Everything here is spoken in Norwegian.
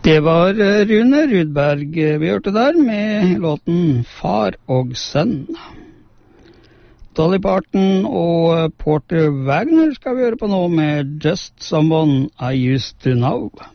Det var Rune Rudberg vi hørte der med låten Far og Sønn. Dolly Parton og Porter Wagner skal vi høre på nå med Just Someone I Used to Know.